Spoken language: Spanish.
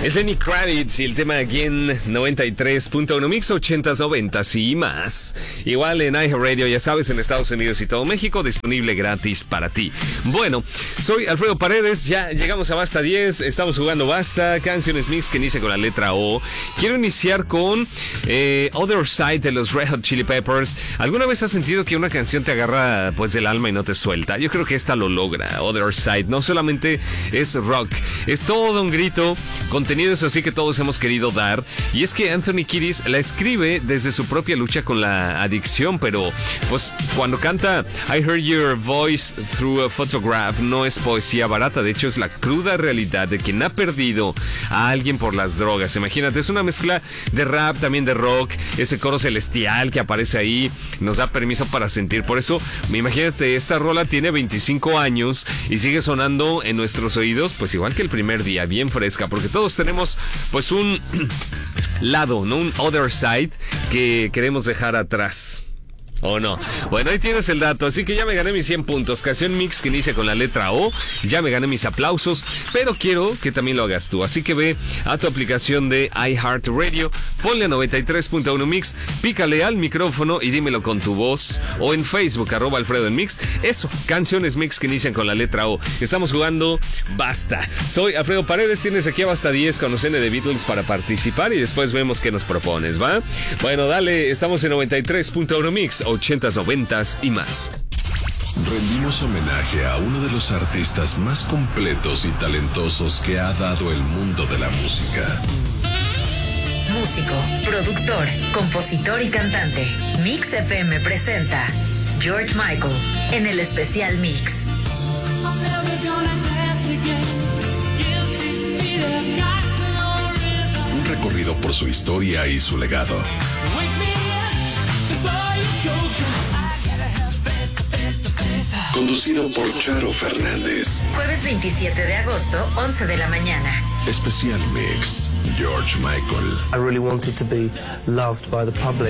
Es Lenny Kravitz y el tema aquí en 93.1 Mix 80s, 90s y más. Igual en iHeartRadio, ya sabes, en Estados Unidos y todo México, disponible gratis para ti. Bueno, soy Alfredo Paredes, ya llegamos a Basta 10, estamos jugando Basta, canciones mix que inicia con la letra O. Quiero iniciar con Other Side de los Red Hot Chili Peppers. ¿Alguna vez has sentido que una canción te agarra pues del alma y no te suelta? Yo creo que esta lo logra, Other Side. No solamente es rock, es todo un grito, contenido eso sí que todos hemos querido dar, y es que Anthony Kiedis la escribe desde su propia lucha con la adicción, pero pues cuando canta I Heard Your Voice Through a Photograph no es poesía barata, de hecho es la cruda realidad de quien ha perdido a alguien por las drogas. Imagínate, es una mezcla de rap, también de rock, ese coro celestial que aparece ahí nos da permiso para sentir. Por eso, imagínate, esta rola tiene 25 años y sigue sonando en nuestros oídos pues igual que el primer día, bien fresca, porque todos tenemos pues un lado, ¿no? Un other side que queremos dejar atrás. ¿O no? Bueno, ahí tienes el dato, así que ya me gané mis 100 puntos. Canción mix que inicia con la letra O, ya me gané mis aplausos, pero quiero que también lo hagas tú. Así que ve a tu aplicación de iHeartRadio, ponle a 93.1 Mix, pícale al micrófono y dímelo con tu voz, o en Facebook, @Alfredo en Mix. Eso, canciones mix que inician con la letra O. Estamos jugando Basta. Soy Alfredo Paredes, tienes aquí a Basta 10 con los N de Beatles para participar y después vemos qué nos propones, ¿va? Bueno, dale, estamos en 93.1 Mix, 80s, 90s y más. Rendimos homenaje a uno de los artistas más completos y talentosos que ha dado el mundo de la música. Músico, productor, compositor y cantante. Mix FM presenta George Michael en el especial Mix. Un recorrido por su historia y su legado. Conducido por Charo Fernández. Jueves 27 de agosto, 11 de la mañana. Especial Mix, George Michael. I really wanted to be loved by the public.